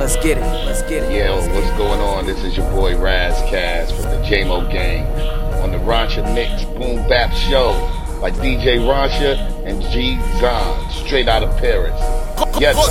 Let's get it. Let's get it. Yo, what's going on? This is your boy Razkaz from the JMO Gang on the Rancha Mix Boom Bap Show by DJ Rancha and G Zon, straight out of Paris. Yes,